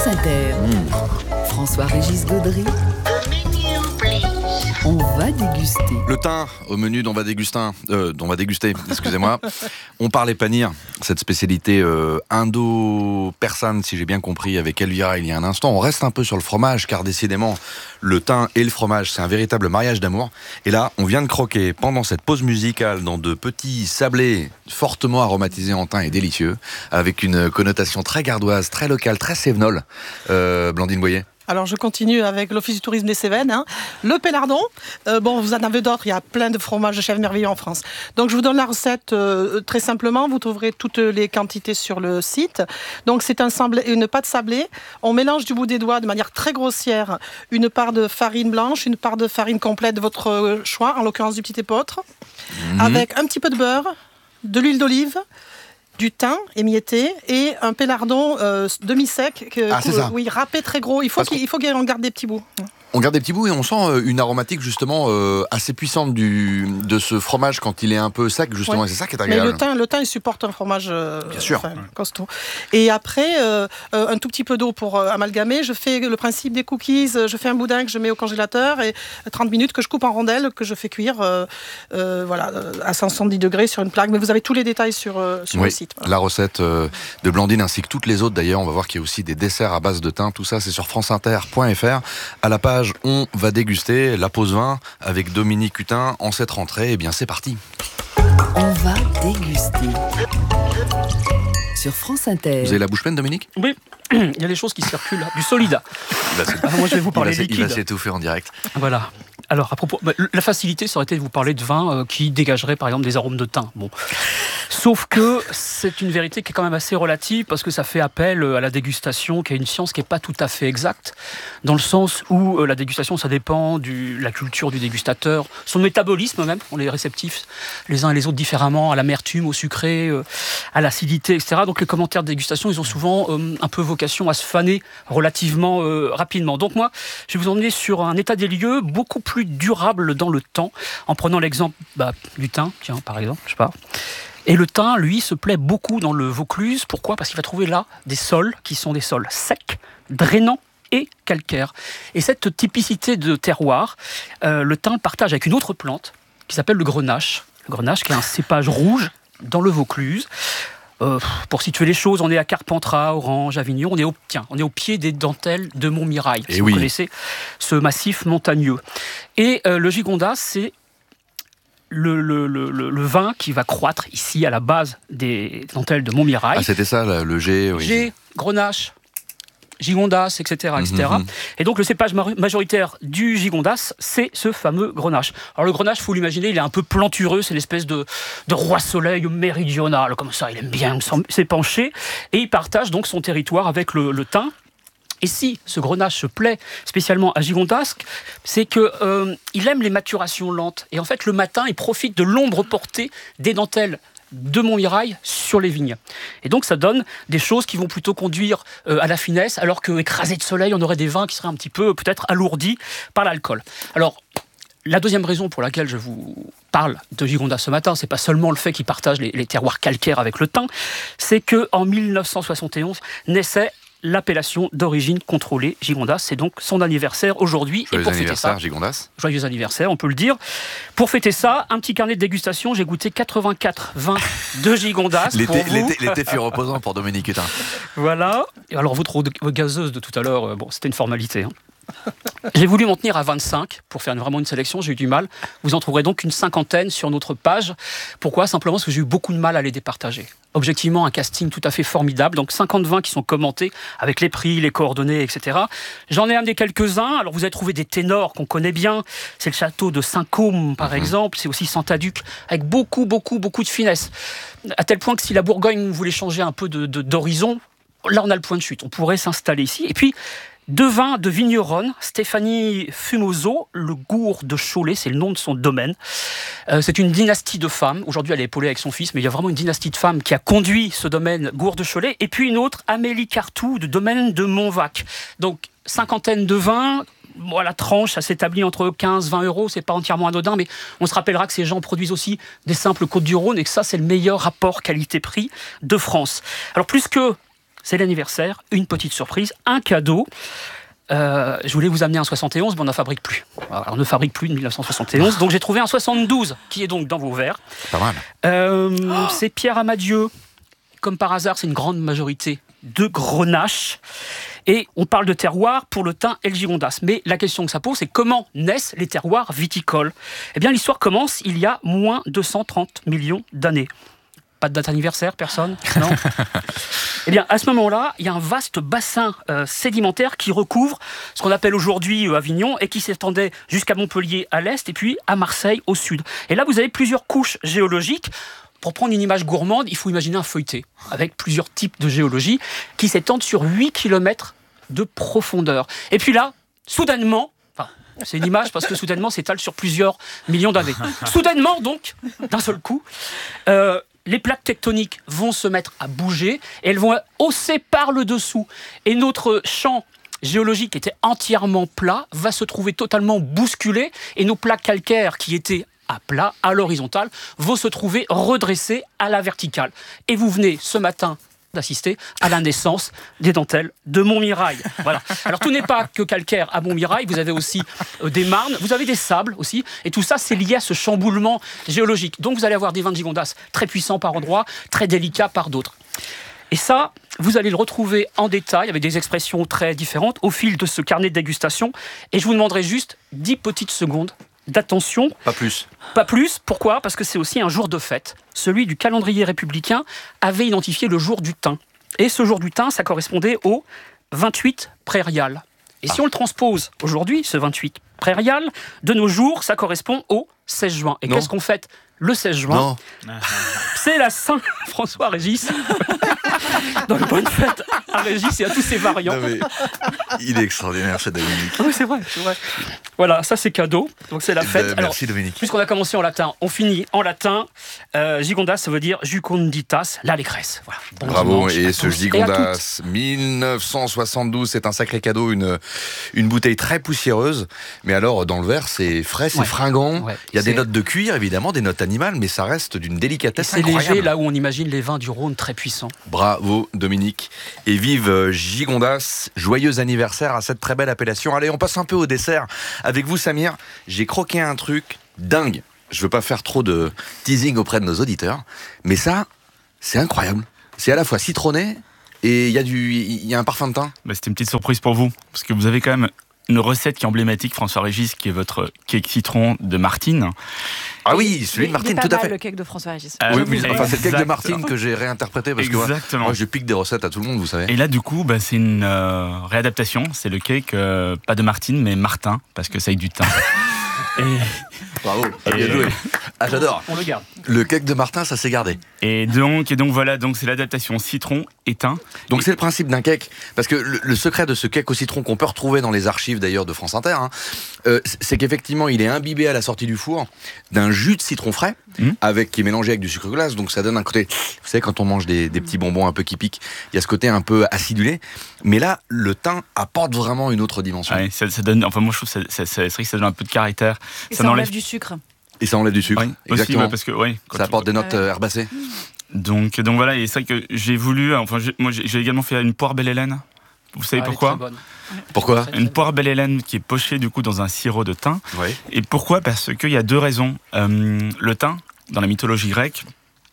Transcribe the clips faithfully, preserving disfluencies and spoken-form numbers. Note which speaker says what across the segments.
Speaker 1: Inter. Mmh. François-Régis Gaudry. On va déguster.
Speaker 2: Le thym au menu dont on va déguster, euh, dont on va déguster, excusez-moi. On parlait panir, cette spécialité euh, indo-persane, si j'ai bien compris, avec Elvira il y a un instant. On reste un peu sur le fromage, car décidément, le thym et le fromage, c'est un véritable mariage d'amour. Et là, on vient de croquer pendant cette pause musicale dans de petits sablés fortement aromatisés en thym et délicieux, avec une connotation très gardoise, très locale, très cévenole. Euh, Blandine Boyer.
Speaker 3: Alors je continue avec l'Office du tourisme des Cévennes. Hein. Le pélardon, euh, bon vous en avez d'autres, il y a plein de fromages de chefs merveilleux en France. Donc je vous donne la recette euh, très simplement, vous trouverez toutes les quantités sur le site. Donc c'est un sablé, une pâte sablée, on mélange du bout des doigts de manière très grossière une part de farine blanche, une part de farine complète de votre choix, en l'occurrence du petit épeautre, mmh. avec un petit peu de beurre, de l'huile d'olive, du thym émietté et un pélardon euh, demi-sec, que,
Speaker 2: ah, c'est ça.
Speaker 3: oui, râpé très gros. Il faut qu'il, il faut qu'on garde des petits bouts.
Speaker 2: On garde des petits bouts et on sent une aromatique justement euh, assez puissante du, de ce fromage quand il est un peu sec justement, ouais. Et c'est ça qui est agréable.
Speaker 3: Mais le thym, le thym il supporte un fromage euh,
Speaker 2: Bien sûr.
Speaker 3: Enfin, costaud. Et après, euh, un tout petit peu d'eau pour euh, amalgamer. Je fais le principe des cookies, je fais un boudin que je mets au congélateur et trente minutes que je coupe en rondelles, que je fais cuire euh, euh, voilà, à cent soixante-dix degrés sur une plaque. Mais vous avez tous les détails sur, euh, sur
Speaker 2: oui,
Speaker 3: le site. Voilà.
Speaker 2: La recette euh, de Blandine ainsi que toutes les autres d'ailleurs. On va voir qu'il y a aussi des desserts à base de thym. Tout ça c'est sur franceinter point f r. À la page On va déguster la pause vin avec Dominique Hutin en cette rentrée. Eh bien, c'est parti.
Speaker 1: On va déguster sur France Inter.
Speaker 2: Vous avez la bouche pleine, Dominique ?
Speaker 4: Oui, il y a des choses qui circulent. Du Solida. Alors, moi, je vais vous parler
Speaker 2: il
Speaker 4: liquide.
Speaker 2: Il va s'étouffer en direct.
Speaker 4: Voilà. Alors, à propos, bah, la facilité, ça aurait été de vous parler de vin euh, qui dégagerait, par exemple, des arômes de thym. Bon. Sauf que c'est une vérité qui est quand même assez relative parce que ça fait appel à la dégustation, qui est une science qui n'est pas tout à fait exacte, dans le sens où euh, la dégustation, ça dépend de la culture du dégustateur, son métabolisme même, on est réceptifs les uns et les autres différemment à l'amertume, au sucré, euh, à l'acidité, et cetera. Donc les commentaires de dégustation, ils ont souvent euh, un peu vocation à se faner relativement euh, rapidement. Donc moi, je vais vous emmener sur un état des lieux beaucoup plus durable dans le temps, en prenant l'exemple bah, du thym, tiens, par exemple, je sais pas. Et le thym, lui, se plaît beaucoup dans le Vaucluse. Pourquoi ? Parce qu'il va trouver là des sols qui sont des sols secs, drainants et calcaires. Et cette typicité de terroir, euh, le thym partage avec une autre plante qui s'appelle le grenache. Le grenache qui est un cépage rouge dans le Vaucluse. Euh, pour situer les choses, on est à Carpentras, Orange, Avignon. On est au, tiens, on est au pied des dentelles de Montmirail. Si
Speaker 2: et
Speaker 4: vous
Speaker 2: oui.
Speaker 4: connaissez ce massif montagneux. Et euh, le Gigondas, c'est Le, le, le, le vin qui va croître ici à la base des dentelles de Montmirail.
Speaker 2: Ah, c'était ça, le G, oui.
Speaker 4: G, Grenache, Gigondas, et cetera, et cetera. Mm-hmm. Et donc le cépage majoritaire du Gigondas, c'est ce fameux Grenache. Alors le Grenache, il faut l'imaginer, il est un peu plantureux, c'est l'espèce de, de roi soleil méridional, comme ça, il aime bien s'épancher, et il partage donc son territoire avec le, le thym. Et si ce grenache se plaît spécialement à Gigondas, c'est qu'il euh, aime les maturations lentes. Et en fait, le matin, il profite de l'ombre portée des dentelles de Montmirail sur les vignes. Et donc, ça donne des choses qui vont plutôt conduire euh, à la finesse, alors qu'écrasés de soleil, on aurait des vins qui seraient un petit peu, peut-être, alourdis par l'alcool. Alors, la deuxième raison pour laquelle je vous parle de Gigondas ce matin, c'est pas seulement le fait qu'il partage les, les terroirs calcaires avec le thym, c'est qu'en mille neuf cent soixante et onze naissait l'appellation d'origine contrôlée Gigondas. C'est donc son anniversaire aujourd'hui.
Speaker 2: Joyeux
Speaker 4: et pour
Speaker 2: anniversaire,
Speaker 4: fêter ça,
Speaker 2: Gigondas.
Speaker 4: Joyeux anniversaire, on peut le dire. Pour fêter ça, un petit carnet de dégustation. J'ai goûté quatre-vingt-quatre vins de Gigondas.
Speaker 2: L'été,
Speaker 4: pour vous.
Speaker 2: l'été, l'été fut reposant pour Dominique Hutin.
Speaker 4: Voilà. Et alors, votre eau gazeuse de tout à l'heure, bon, c'était une formalité. Hein. J'ai voulu m'en tenir à vingt-cinq pour faire vraiment une sélection, j'ai eu du mal. Vous en trouverez donc une cinquantaine sur notre page. Pourquoi ? Simplement parce que j'ai eu beaucoup de mal à les départager. Objectivement, un casting tout à fait formidable. Donc cinquante vins qui sont commentés avec les prix, les coordonnées, et cetera. J'en ai amené quelques-uns. Alors vous avez trouvé des ténors qu'on connaît bien. C'est le château de Saint-Côme, par mmh. exemple. C'est aussi Santaduc, avec beaucoup, beaucoup, beaucoup de finesse. À tel point que si la Bourgogne voulait changer un peu de, de, d'horizon, là on a le point de chute. On pourrait s'installer ici. Et puis, deux vins de vigneronne, Stéphanie Fumoso, le Gour de Cholet, c'est le nom de son domaine. Euh, c'est une dynastie de femmes. Aujourd'hui, elle est épaulée avec son fils, mais il y a vraiment une dynastie de femmes qui a conduit ce domaine Gour de Cholet. Et puis une autre, Amélie Cartou, du domaine de Montvac. Donc, cinquantaine de vins. Bon, la tranche, ça s'établit entre quinze et vingt euros. C'est pas entièrement anodin, mais on se rappellera que ces gens produisent aussi des simples Côtes-du-Rhône et que ça, c'est le meilleur rapport qualité-prix de France. Alors, plus que c'est l'anniversaire, une petite surprise, un cadeau. Euh, je voulais vous amener un soixante et onze, mais on n'en fabrique plus. Alors, on ne fabrique plus de mille neuf cent soixante et onze, donc j'ai trouvé un soixante-douze, qui est donc dans vos verres.
Speaker 2: Pas mal.
Speaker 4: Euh, oh c'est Pierre Amadieu. Comme par hasard, c'est une grande majorité de Grenache. Et on parle de terroir pour le thym et le gigondas. Mais la question que ça pose, c'est comment naissent les terroirs viticoles ? Eh bien, l'histoire commence il y a moins deux cent trente millions d'années. Pas de date anniversaire, personne ? Non. Eh bien, à ce moment-là, il y a un vaste bassin euh, sédimentaire qui recouvre ce qu'on appelle aujourd'hui euh, Avignon et qui s'étendait jusqu'à Montpellier à l'est et puis à Marseille au sud. Et là, vous avez plusieurs couches géologiques. Pour prendre une image gourmande, il faut imaginer un feuilleté avec plusieurs types de géologie qui s'étendent sur huit kilomètres de profondeur. Et puis là, soudainement, enfin, c'est une image parce que soudainement s'étale sur plusieurs millions d'années. Soudainement, donc, d'un seul coup, euh, les plaques tectoniques vont se mettre à bouger et elles vont hausser par le dessous. Et notre champ géologique qui était entièrement plat va se trouver totalement bousculé et nos plaques calcaires qui étaient à plat, à l'horizontale, vont se trouver redressées à la verticale. Et vous venez ce matin d'assister à la naissance des dentelles de Montmirail. Voilà. Alors tout n'est pas que calcaire à Montmirail, vous avez aussi euh, des marnes, vous avez des sables aussi, et tout ça c'est lié à ce chamboulement géologique. Donc vous allez avoir des vins de gigondas très puissants par endroits, très délicats par d'autres. Et ça, vous allez le retrouver en détail avec des expressions très différentes au fil de ce carnet de dégustation. Et je vous demanderai juste dix petites secondes d'attention.
Speaker 2: Pas plus.
Speaker 4: Pas plus. Pourquoi ? Parce que c'est aussi un jour de fête. Celui du calendrier républicain avait identifié le jour du thym. Et ce jour du thym, ça correspondait au vingt-huit prairial. Et ah. si on le transpose aujourd'hui, ce vingt-huit prairial, de nos jours, ça correspond au seize juin. Et non. Qu'est-ce qu'on fête le seize juin ?
Speaker 2: Non.
Speaker 4: C'est la Saint-François-Régis. Dans le bonne fête à Régis et à tous ses variants.
Speaker 2: Non mais, il est extraordinaire, ce Dominique.
Speaker 4: Oui, c'est vrai, c'est vrai. Voilà, ça c'est cadeau. Donc c'est la fête.
Speaker 2: Ben, merci Alors, Dominique.
Speaker 4: Puisqu'on a commencé en latin, on finit en latin. Euh, gigondas, ça veut dire jucunditas, l'allégresse. Voilà. Bon
Speaker 2: Bravo,
Speaker 4: dimanche,
Speaker 2: et ce gigondas mille neuf cent soixante-douze, c'est un sacré cadeau, une, une bouteille très poussiéreuse. Mais alors, dans le verre, c'est frais, c'est ouais. fringant. Ouais. Il y a c'est... des notes de cuir, évidemment, des notes animales, mais ça reste d'une délicatesse
Speaker 4: c'est
Speaker 2: incroyable.
Speaker 4: C'est léger, là où on imagine les vins du Rhône très puissants.
Speaker 2: Bravo Dominique, et vive Gigondas, joyeux anniversaire à cette très belle appellation. Allez, on passe un peu au dessert avec vous Samir. J'ai croqué un truc dingue, je veux pas faire trop de teasing auprès de nos auditeurs, mais ça, c'est incroyable. C'est à la fois citronné et il y a du, il y a un parfum de thym.
Speaker 5: Bah, c'était une petite surprise pour vous, parce que vous avez quand même une recette qui est emblématique, François Régis, qui est votre cake citron de Martine.
Speaker 2: Ah oui, celui de Martine, tout à fait.
Speaker 6: Le cake de François Régis.
Speaker 2: Ah, oui, oui, enfin, c'est le cake de Martine que j'ai réinterprété parce
Speaker 5: Exactement.
Speaker 2: que moi, moi, je pique des recettes à tout le monde, vous savez.
Speaker 5: Et là, du coup, bah, c'est une euh, réadaptation. C'est le cake, euh, pas de Martine, mais Martin, parce que ça a du thym.
Speaker 2: Et... Bravo, et... bien joué. Ah, j'adore.
Speaker 4: On le garde.
Speaker 2: Le cake de Martin, ça s'est gardé.
Speaker 5: Et donc, et donc voilà, donc c'est l'adaptation citron et thym.
Speaker 2: Donc
Speaker 5: et...
Speaker 2: c'est le principe d'un cake, parce que le, le secret de ce cake au citron qu'on peut retrouver dans les archives d'ailleurs de France Inter, hein, euh, c'est qu'effectivement il est imbibé à la sortie du four d'un jus de citron frais, mmh. avec qui est mélangé avec du sucre glace, donc ça donne un côté. Vous savez quand on mange des, des petits bonbons un peu qui piquent, il y a ce côté un peu acidulé. Mais là, le thym apporte vraiment une autre dimension.
Speaker 5: Ouais, ça, ça donne. Enfin moi je trouve que ça, ça, ça, ça, ça donne un peu de caractère.
Speaker 6: Et ça, ça enlève du sucre.
Speaker 2: Et ça enlève du sucre,
Speaker 5: oui,
Speaker 2: exactement.
Speaker 5: Aussi, ouais, parce que, ouais,
Speaker 2: ça apporte des notes euh, herbacées.
Speaker 5: Donc, donc voilà, et c'est vrai que j'ai voulu. Enfin, j'ai, moi, j'ai également fait une poire Belle Hélène. Vous savez ah, pourquoi ?
Speaker 2: Pourquoi ?
Speaker 5: Une poire Belle Hélène qui est pochée du coup dans un sirop de thym.
Speaker 2: Oui.
Speaker 5: Et pourquoi ? Parce qu'il y a deux raisons. Euh, le thym, dans la mythologie grecque,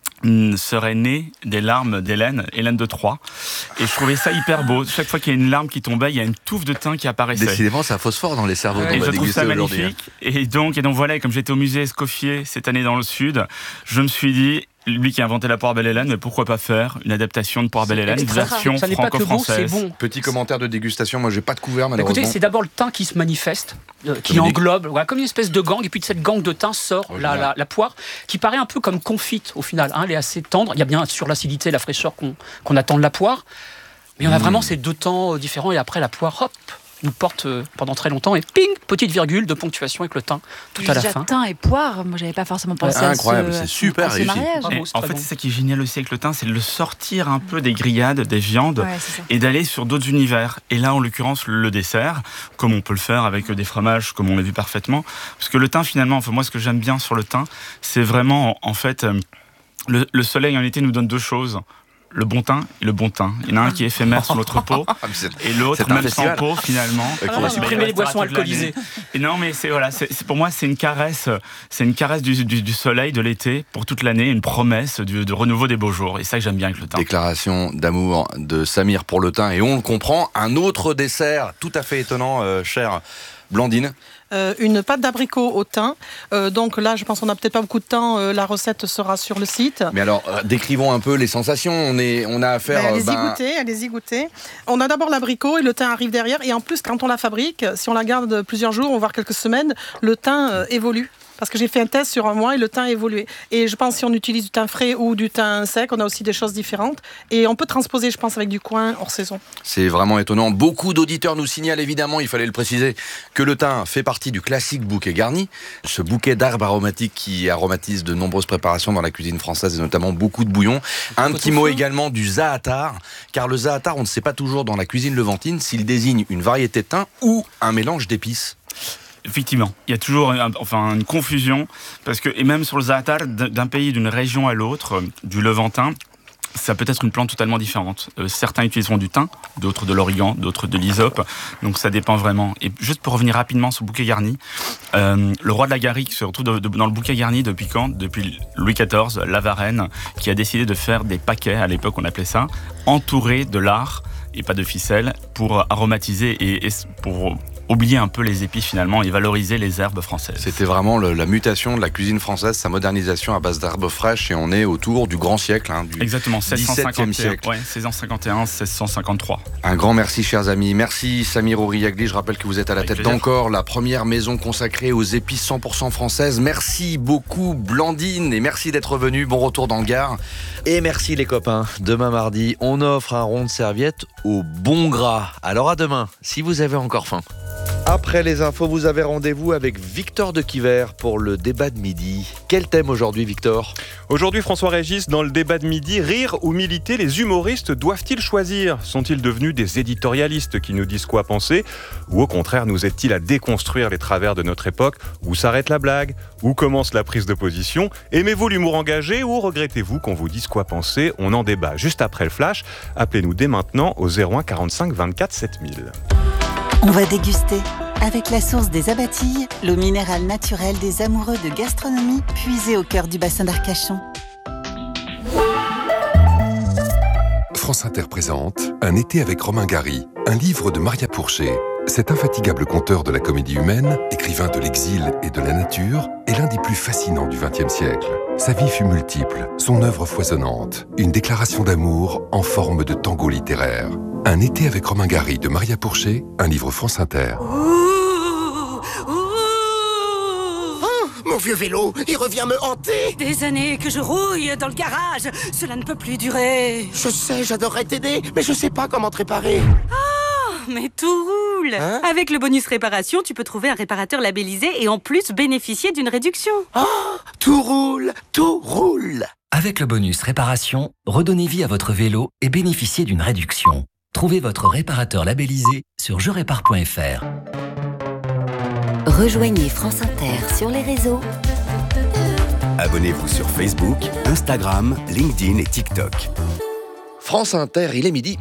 Speaker 5: serait né des larmes d'Hélène, Hélène de Troie. Et je trouvais ça hyper beau. Chaque fois qu'il y a une larme qui tombait, il y a une touffe de thym qui apparaissait.
Speaker 2: Décidément, ça phosphore dans les cerveaux.
Speaker 5: Ouais, et je trouve ça magnifique. Et donc, et donc voilà, et comme j'étais au musée Escoffier cette année dans le Sud, je me suis dit, lui qui a inventé la poire Belle Hélène, mais pourquoi pas faire une adaptation de poire Belle Hélène, une version
Speaker 4: ça
Speaker 5: franco-française.
Speaker 4: Beau, bon.
Speaker 2: Petit commentaire de dégustation, moi j'ai pas de couvert malheureusement.
Speaker 4: Écoutez, c'est d'abord le thym qui se manifeste, euh, qui Dominique. englobe, voilà, comme une espèce de gang, et puis de cette gang de thym sort oh, la, la, la poire, qui paraît un peu comme confite au final. Hein, elle est assez tendre, il y a bien sur l'acidité et la fraîcheur qu'on, qu'on attend de la poire, mais on a mmh. vraiment ces deux temps euh, différents, et après la poire, hop, nous porte euh, pendant très longtemps, et ping, petite virgule de ponctuation avec le thym tout
Speaker 6: J'ai
Speaker 4: à la
Speaker 6: déjà
Speaker 4: fin.
Speaker 6: Thym et poire, moi j'avais pas forcément pensé
Speaker 2: ouais,
Speaker 6: à
Speaker 2: incroyable,
Speaker 6: ce,
Speaker 2: c'est super réussi.
Speaker 5: Bravo, en fait, bon. c'est ça qui est génial aussi avec le thym, c'est de le sortir un peu des grillades, des viandes, ouais, et d'aller sur d'autres univers. Et là, en l'occurrence, le dessert, comme on peut le faire avec des fromages, comme on l'a vu parfaitement. Parce que le thym, finalement, enfin, moi, ce que j'aime bien sur le thym, c'est vraiment, en fait, le, le soleil en été nous donne deux choses. le bon teint et le bon teint. Il y en a un qui est éphémère sur l'autre peau et l'autre même sans peau finalement.
Speaker 4: Okay. On va supprimer les boissons alcoolisées.
Speaker 5: Et non mais c'est voilà, c'est, c'est, pour moi c'est une caresse, c'est une caresse du, du, du soleil de l'été pour toute l'année, une promesse du, de renouveau des beaux jours. Et ça que j'aime bien avec le teint.
Speaker 2: Déclaration d'amour de Samir pour le teint et on le comprend. Un autre dessert tout à fait étonnant, euh, chère Blandine.
Speaker 3: Euh, une pâte d'abricot au thym. Euh, donc là, je pense qu'on n'a peut-être pas beaucoup de temps. Euh, la recette sera sur le site.
Speaker 2: Mais alors, euh, décrivons un peu les sensations. On, est, on a affaire...
Speaker 3: Ben, allez-y
Speaker 2: ben...
Speaker 3: goûter, allez-y goûter. On a d'abord l'abricot et le thym arrive derrière. Et en plus, quand on la fabrique, si on la garde plusieurs jours, voire quelques semaines, le thym euh, évolue. Parce que j'ai fait un test sur un mois et le thym a évolué. Et je pense que si on utilise du thym frais ou du thym sec, on a aussi des choses différentes. Et on peut transposer, je pense, avec du coin hors saison.
Speaker 2: C'est vraiment étonnant. Beaucoup d'auditeurs nous signalent évidemment, il fallait le préciser, que le thym fait partie du classique bouquet garni. Ce bouquet d'herbes aromatiques qui aromatise de nombreuses préparations dans la cuisine française et notamment beaucoup de bouillons. Un petit mot également du za'atar. Car le za'atar, on ne sait pas toujours dans la cuisine levantine s'il désigne une variété de thym ou un mélange d'épices.
Speaker 5: Effectivement, il y a toujours un, enfin, une confusion, parce que, et même sur le za'atar, d'un pays, d'une région à l'autre, du Levantin, ça peut être une plante totalement différente. Euh, certains utiliseront du thym, d'autres de l'origan, d'autres de l'hysope, donc ça dépend vraiment. Et juste pour revenir rapidement sur le bouquet garni, euh, le roi de la garrigue, surtout de, de, dans le bouquet garni, depuis quand ? Depuis Louis quatorze, la Varenne, qui a décidé de faire des paquets, à l'époque on appelait ça, entourés de lard et pas de ficelle, pour aromatiser et, et pour oublier un peu les épices finalement et valoriser les herbes françaises.
Speaker 2: C'était vraiment le, la mutation de la cuisine française, sa modernisation à base d'herbes fraîches et on est autour du grand siècle, hein, du
Speaker 5: exactement,
Speaker 2: dix-septième siècle.
Speaker 5: Ouais, seize cent cinquante et un, seize cent cinquante-trois.
Speaker 2: Un grand merci chers amis, merci Samir Ouriagli, je rappelle que vous êtes à la Avec tête plaisir. d'Encore, la première maison consacrée aux épices cent pour cent françaises. Merci beaucoup Blandine et merci d'être venu, bon retour dans le Gard.
Speaker 7: Et merci les copains, demain mardi, on offre un rond de serviette au bon gras. Alors à demain, si vous avez encore faim. Après les infos, vous avez rendez-vous avec Victor de Quiver pour le débat de midi. Quel thème aujourd'hui, Victor ?
Speaker 8: Aujourd'hui, François-Régis, dans le débat de midi, rire ou militer, les humoristes doivent-ils choisir ? Sont-ils devenus des éditorialistes qui nous disent quoi penser ? Ou au contraire, nous aident-ils à déconstruire les travers de notre époque ? Où s'arrête la blague ? Où commence la prise de position ? Aimez-vous l'humour engagé ou regrettez-vous qu'on vous dise quoi penser ? On en débat juste après le flash. Appelez-nous dès maintenant au zéro un quarante-cinq vingt-quatre sept mille.
Speaker 9: On va déguster avec la source des Abatilles, l'eau minérale naturelle des amoureux de gastronomie, puisée au cœur du bassin d'Arcachon.
Speaker 10: France Inter présente Un été avec Romain Gary, un livre de Maria Pourchet. Cet infatigable conteur de la comédie humaine, écrivain de l'exil et de la nature, est l'un des plus fascinants du vingtième siècle. Sa vie fut multiple, son œuvre foisonnante, une déclaration d'amour en forme de tango littéraire. Un été avec Romain Gary de Maria Pourchet, un livre France Inter.
Speaker 11: Ouh, ouh. Oh, mon vieux vélo, il revient me hanter.
Speaker 12: Des années que je rouille dans le garage, cela ne peut plus durer.
Speaker 11: Je sais, j'adorerais t'aider, mais je sais pas comment te réparer.
Speaker 12: Oh, mais tout roule. Hein? Avec le bonus réparation, tu peux trouver un réparateur labellisé et en plus bénéficier d'une réduction.
Speaker 11: Oh, tout roule, tout roule.
Speaker 13: Avec le bonus réparation, redonnez vie à votre vélo et bénéficiez d'une réduction. Trouvez votre réparateur labellisé sur je répare point f r.
Speaker 14: Rejoignez France Inter sur les réseaux.
Speaker 15: Abonnez-vous sur Facebook, Instagram, LinkedIn et TikTok.
Speaker 2: France Inter, il est midi.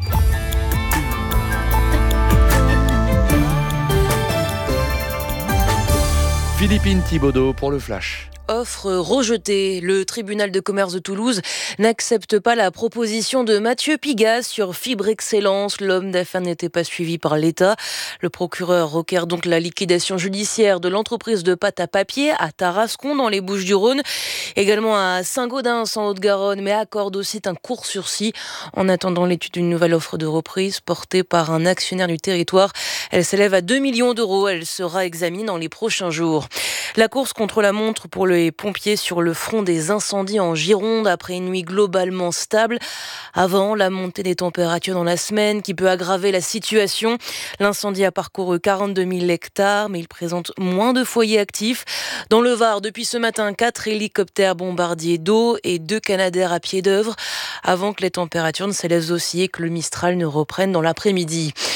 Speaker 2: Philippine Thibaudeau pour le Flash.
Speaker 16: Offre rejetée. Le tribunal de commerce de Toulouse n'accepte pas la proposition de Mathieu Pigasse sur Fibre Excellence. L'homme d'affaires n'était pas suivi par l'État. Le procureur requiert donc la liquidation judiciaire de l'entreprise de pâte à papier à Tarascon dans les Bouches-du-Rhône, également à Saint-Gaudens en Haute-Garonne, mais accorde aussi un court sursis en attendant l'étude d'une nouvelle offre de reprise portée par un actionnaire du territoire. Elle s'élève à deux millions d'euros. Elle sera examinée dans les prochains jours. La course contre la montre pour les pompiers sur le front des incendies en Gironde après une nuit globalement stable. Avant la montée des températures dans la semaine qui peut aggraver la situation. L'incendie a parcouru quarante-deux mille hectares, mais il présente moins de foyers actifs. Dans le Var, depuis ce matin, quatre hélicoptères bombardiers d'eau et deux Canadair à pied d'œuvre avant que les températures ne s'élèvent aussi et que le Mistral ne reprenne dans l'après-midi.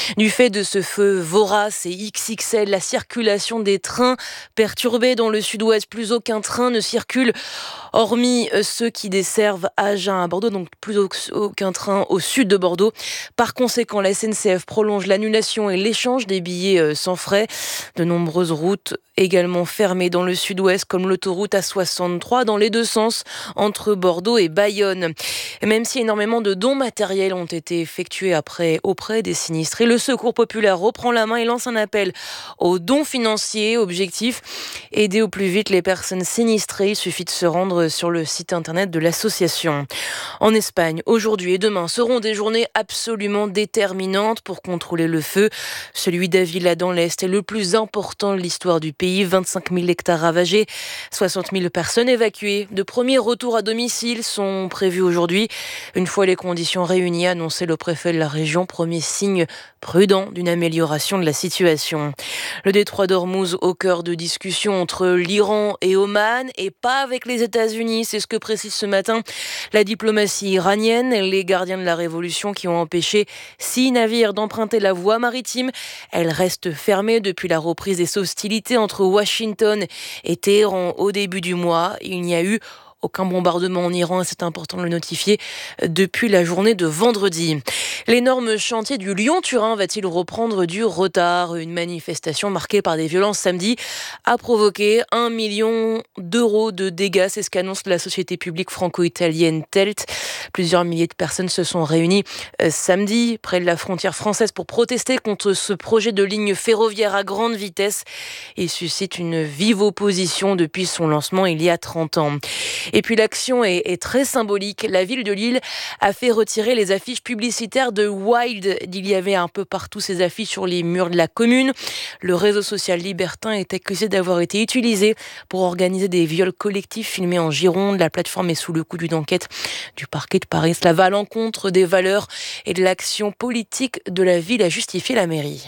Speaker 16: Du fait de ce feu vorace et X X L, la circulation des trains perturbée dans le sud-ouest. Plus aucun train ne circule, hormis ceux qui desservent Agen à Bordeaux, donc plus aucun train au sud de Bordeaux. Par conséquent, la S N C F prolonge l'annulation et l'échange des billets sans frais. De nombreuses routes également fermées dans le sud-ouest, comme l'autoroute A soixante-trois dans les deux sens, entre Bordeaux et Bayonne. Et même si énormément de dons matériels ont été effectués après, auprès des sinistrés, le Secours populaire reprend la main et lance un appel aux dons financiers. Objectif, aider au plus vite les personnes sinistrées. Il suffit de se rendre sur le site internet de l'association. En Espagne, aujourd'hui et demain seront des journées absolument déterminantes pour contrôler le feu. Celui d'Avila dans l'Est est le plus important de l'histoire du pays. vingt-cinq mille hectares ravagés, soixante mille personnes évacuées. De premiers retours à domicile sont prévus aujourd'hui. Une fois les conditions réunies, a annoncé le préfet de la région, premier signe prudent d'une amélioration de la situation. Le détroit d'Ormuz au cœur de discussions entre l'Iran et Oman et pas avec les États-Unis. C'est ce que précise ce matin la diplomatie iranienne. Les gardiens de la révolution qui ont empêché six navires d'emprunter la voie maritime. Elle reste fermée depuis la reprise des hostilités entre Washington et Téhéran au début du mois. Il n'y a eu aucun bombardement en Iran, c'est important de le notifier, depuis la journée de vendredi. L'énorme chantier du Lyon-Turin va-t-il reprendre du retard ? Une manifestation marquée par des violences samedi a provoqué un million d'euros de dégâts. C'est ce qu'annonce la société publique franco-italienne Telt. Plusieurs milliers de personnes se sont réunies samedi près de la frontière française pour protester contre ce projet de ligne ferroviaire à grande vitesse. Il suscite une vive opposition depuis son lancement il y a trente ans. Et puis l'action est, est très symbolique. La ville de Lille a fait retirer les affiches publicitaires de Wild. Il y avait un peu partout ces affiches sur les murs de la commune. Le réseau social libertin est accusé d'avoir été utilisé pour organiser des viols collectifs filmés en Gironde. La plateforme est sous le coup d'une enquête du parquet de Paris. Cela va à l'encontre des valeurs et de l'action politique de la ville, a justifié la mairie.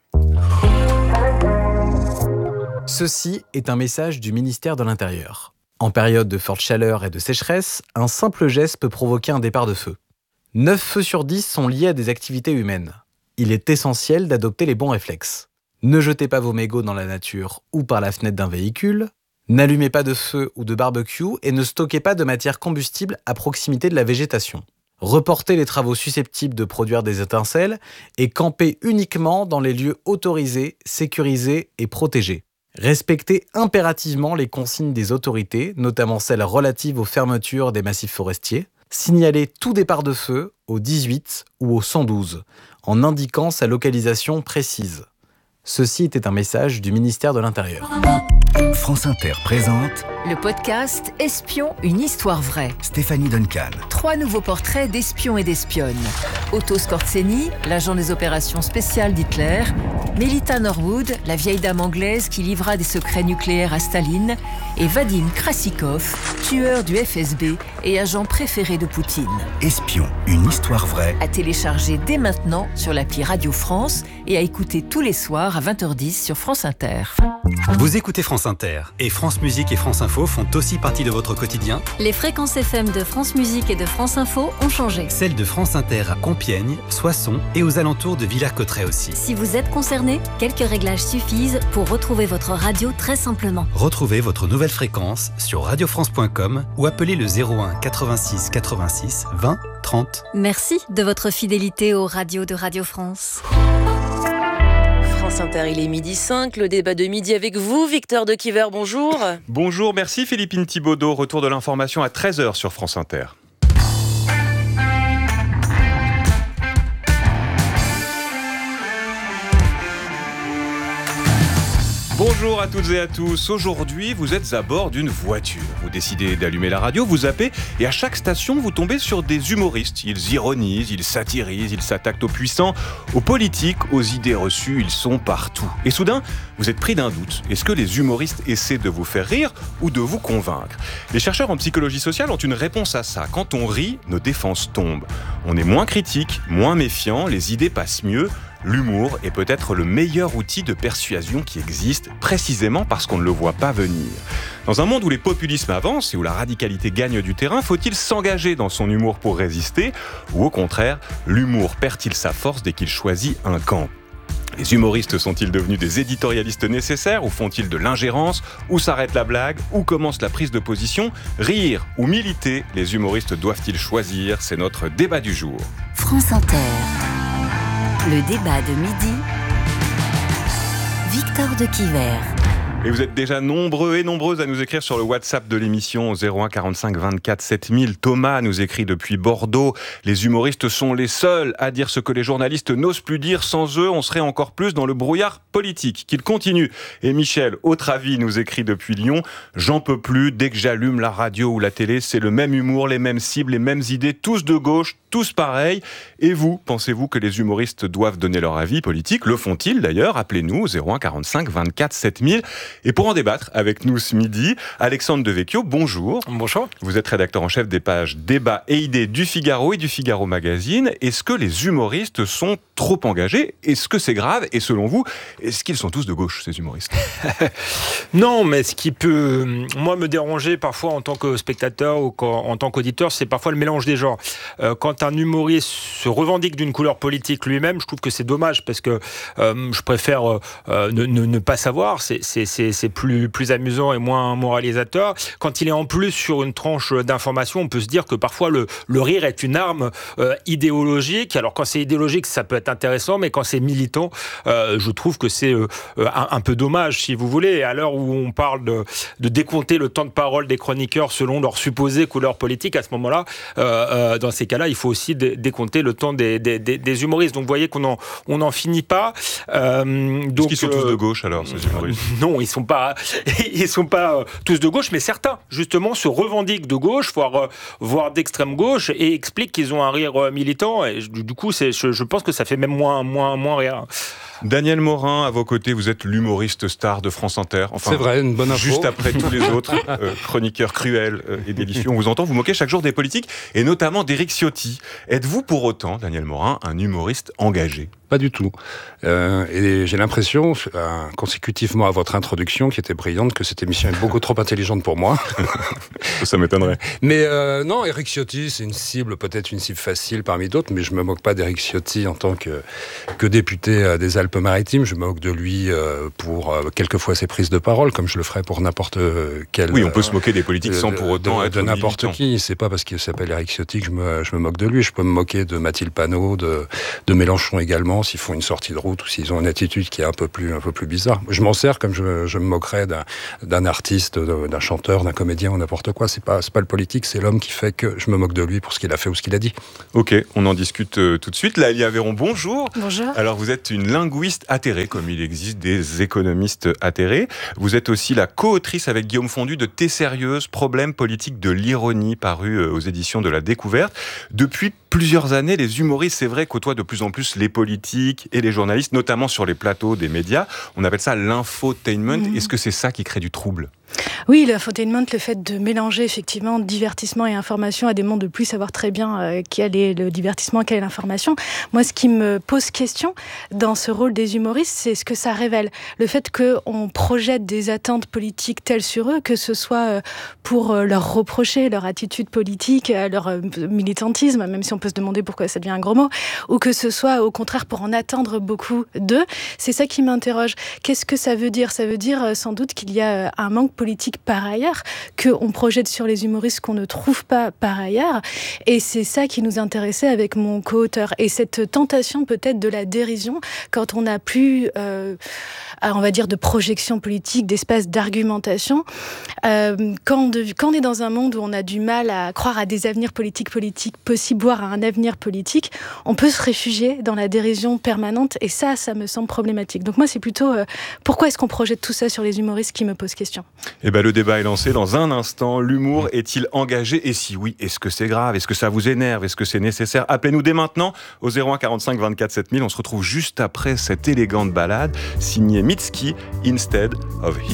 Speaker 17: Ceci est un message du ministère de l'Intérieur. En période de forte chaleur et de sécheresse, un simple geste peut provoquer un départ de feu. neuf feux sur dix sont liés à des activités humaines. Il est essentiel d'adopter les bons réflexes. Ne jetez pas vos mégots dans la nature ou par la fenêtre d'un véhicule. N'allumez pas de feu ou de barbecue et ne stockez pas de matière combustible à proximité de la végétation. Reportez les travaux susceptibles de produire des étincelles et campez uniquement dans les lieux autorisés, sécurisés et protégés. Respectez impérativement les consignes des autorités, notamment celles relatives aux fermetures des massifs forestiers. Signalez tout départ de feu au dix-huit ou au cent douze, en indiquant sa localisation précise. Ceci était un message du ministère de l'Intérieur.
Speaker 15: France Inter présente
Speaker 1: le podcast Espion, une histoire vraie.
Speaker 15: Stéphanie Duncan.
Speaker 1: Trois nouveaux portraits d'espions et d'espionnes. Otto Skorzeny, l'agent des opérations spéciales d'Hitler. Melita Norwood, la vieille dame anglaise qui livra des secrets nucléaires à Staline. Et Vadim Krasikov, tueur du F S B et agent préféré de Poutine.
Speaker 15: Espion, une histoire vraie.
Speaker 1: À télécharger dès maintenant sur l'appli Radio France et à écouter tous les soirs à vingt heures dix sur France Inter.
Speaker 18: Vous écoutez France Inter et France Musique et France Info font aussi partie de votre quotidien.
Speaker 19: Les fréquences F M de France Musique et de France Info ont changé.
Speaker 18: Celles de France Inter à Compiègne, Soissons et aux alentours de Villers-Cotterêts aussi.
Speaker 19: Si vous êtes concerné, quelques réglages suffisent pour retrouver votre radio très simplement.
Speaker 18: Retrouvez votre nouvelle fréquence sur radio france point com ou appelez le zéro un quatre-vingt-six quatre-vingt-six vingt trente.
Speaker 19: Merci de votre fidélité aux radios de Radio France.
Speaker 16: France Inter, il est midi cinq, le débat de midi avec vous, Victor de Quiver, bonjour.
Speaker 8: Bonjour, merci Philippine Thibaudot, retour de l'information à treize heures sur France Inter. Bonjour à toutes et à tous. Aujourd'hui, vous êtes à bord d'une voiture. Vous décidez d'allumer la radio, vous zappez, et à chaque station, vous tombez sur des humoristes. Ils ironisent, ils satirisent, ils s'attaquent aux puissants, aux politiques, aux idées reçues. Ils sont partout. Et soudain, vous êtes pris d'un doute. Est-ce que les humoristes essaient de vous faire rire ou de vous convaincre ? Les chercheurs en psychologie sociale ont une réponse à ça. Quand on rit, nos défenses tombent. On est moins critique, moins méfiant, les idées passent mieux. l'humour est peut-être le meilleur outil de persuasion qui existe, précisément parce qu'on ne le voit pas venir. Dans un monde où les populismes avancent et où la radicalité gagne du terrain, faut-il s'engager dans son humour pour résister ? Ou au contraire, l'humour perd-il sa force dès qu'il choisit un camp ? Les humoristes sont-ils devenus des éditorialistes nécessaires ou font-ils de l'ingérence ? Où s'arrête la blague ? Où commence la prise de position ? Rire ou militer ? Les humoristes doivent-ils choisir ? C'est notre débat du jour.
Speaker 14: France Inter. Le débat de midi. Victor de Quiver.
Speaker 8: Et vous êtes déjà nombreux et nombreuses à nous écrire sur le WhatsApp de l'émission zéro un quarante-cinq vingt-quatre sept mille. Thomas nous écrit depuis Bordeaux. Les humoristes sont les seuls à dire ce que les journalistes n'osent plus dire. Sans eux, on serait encore plus dans le brouillard politique. Qu'il continue. Et Michel, autre avis, nous écrit depuis Lyon. J'en peux plus. Dès que j'allume la radio ou la télé, c'est le même humour, les mêmes cibles, les mêmes idées, tous de gauche, tous pareils. Et vous, pensez-vous que les humoristes doivent donner leur avis politique ? Le font-ils d'ailleurs ? Appelez-nous zéro un quarante-cinq vingt-quatre sept mille. Et pour en débattre avec nous ce midi, Alexandre Devecchio, bonjour.
Speaker 20: Bonjour.
Speaker 8: Vous êtes rédacteur en chef des pages Débat et Idées du Figaro et du Figaro Magazine. Est-ce que les humoristes sont trop engagés ? Est-ce que c'est grave ? Et selon vous, est-ce qu'ils sont tous de gauche, ces humoristes ?
Speaker 20: Non, mais ce qui peut, moi, me déranger parfois en tant que spectateur ou en tant qu'auditeur, c'est parfois le mélange des genres. Euh, quand un humoriste se revendique d'une couleur politique lui-même, je trouve que c'est dommage parce que euh, je préfère euh, ne, ne, ne pas savoir. C'est, c'est, c'est, c'est plus, plus amusant et moins moralisateur. Quand il est en plus sur une tranche d'information, on peut se dire que parfois le, le rire est une arme euh, idéologique. Alors quand c'est idéologique, ça peut être intéressant, mais quand c'est militant, euh, je trouve que c'est euh, un, un peu dommage, si vous voulez. Et à l'heure où on parle de, de décompter le temps de parole des chroniqueurs selon leur supposée couleur politique, à ce moment-là, euh, euh, dans ces cas-là, il faut aussi dé- décompter le temps des, des, des, des humoristes. Donc vous voyez qu'on n'en on en finit pas. Euh, donc,
Speaker 8: Est-ce qu'ils sont tous de gauche alors, ces humoristes ?
Speaker 20: Non, ils sont pas, ils sont pas euh, tous de gauche, mais certains justement se revendiquent de gauche, voire, euh, voire d'extrême gauche, et expliquent qu'ils ont un rire euh, militant. Et du coup, c'est, je, je pense que ça fait même moins, moins, moins rire.
Speaker 8: Daniel Morin, à vos côtés, vous êtes l'humoriste star de France Inter. Enfin,
Speaker 21: c'est vrai, une bonne info.
Speaker 8: Juste après tous les autres euh, chroniqueurs cruels euh, et délicieux. On vous entend vous moquer chaque jour des politiques, et notamment d'Éric Ciotti. Êtes-vous pour autant, Daniel Morin, un humoriste engagé ?
Speaker 21: Pas du tout. Euh, et j'ai l'impression, euh, consécutivement à votre introduction, qui était brillante, que cette émission est beaucoup trop intelligente pour moi.
Speaker 8: Ça m'étonnerait.
Speaker 21: Mais euh, non, Éric Ciotti, c'est une cible, peut-être une cible facile parmi d'autres, mais je me moque pas d'Éric Ciotti en tant que, que député euh, des Alpes-Maritimes. Je me moque de lui euh, pour euh, quelquefois ses prises de parole, comme je le ferais pour n'importe quel...
Speaker 8: Oui, on peut euh, se moquer des politiques euh, sans pour autant
Speaker 21: de,
Speaker 8: être
Speaker 21: de n'importe
Speaker 8: militant.
Speaker 21: Qui. C'est pas parce qu'il s'appelle Éric Ciotti que je me, je me moque de lui. Je peux me moquer de Mathilde Panot, de, de Mélenchon également, s'ils font une sortie de route ou s'ils ont une attitude qui est un peu plus, un peu plus bizarre. Je m'en sers comme je, je me moquerais d'un, d'un artiste, d'un chanteur, d'un comédien ou n'importe quoi. C'est pas, c'est pas le politique, c'est l'homme qui fait que je me moque de lui pour ce qu'il a fait ou ce qu'il a dit.
Speaker 8: Ok, on en discute euh, tout de suite. Laëlia Véron, bonjour.
Speaker 6: Bonjour.
Speaker 8: Alors vous êtes une linguiste atterrée, comme il existe des économistes atterrés. Vous êtes aussi la co-autrice avec Guillaume Fondu de T'es sérieuse, problème politique de l'ironie, paru euh, aux éditions de La Découverte. Depuis plusieurs années, les humoristes, c'est vrai, côtoient de plus en plus les politiques et les journalistes, notamment sur les plateaux des médias. On appelle ça l'infotainment. Mmh. Est-ce que c'est ça qui crée du trouble ?
Speaker 6: Oui, l'infotainment, le fait de mélanger effectivement divertissement et information à des mondes de plus savoir très bien euh, quel est le divertissement, quelle est l'information. Moi, ce qui me pose question dans ce rôle des humoristes, c'est ce que ça révèle. Le fait qu'on projette des attentes politiques telles sur eux, que ce soit euh, pour euh, leur reprocher leur attitude politique, euh, leur euh, militantisme, même si on peut se demander pourquoi ça devient un gros mot, ou que ce soit au contraire pour en attendre beaucoup d'eux. C'est ça qui m'interroge. Qu'est-ce que ça veut dire ? Ça veut dire euh, sans doute qu'il y a euh, un manque politique par ailleurs, qu'on projette sur les humoristes qu'on ne trouve pas par ailleurs. Et c'est ça qui nous intéressait avec mon co-auteur. Et cette tentation peut-être de la dérision, quand on n'a plus, euh, on va dire, de projection politique, d'espace d'argumentation. Euh, quand, on de, quand on est dans un monde où on a du mal à croire à des avenirs politiques politiques possibles, voire à un avenir politique, on peut se réfugier dans la dérision permanente. Et ça, ça me semble problématique. Donc moi, c'est plutôt euh, pourquoi est-ce qu'on projette tout ça sur les humoristes qui me pose question.
Speaker 8: Eh ben, le débat est lancé dans un instant. L'humour est-il engagé ? Et si oui, est-ce que c'est grave ? Est-ce que ça vous énerve ? Est-ce que c'est nécessaire ? Appelez-nous dès maintenant au zéro un quarante-cinq vingt-quatre sept mille. On se retrouve juste après cette élégante balade signée Mitski, Instead of He.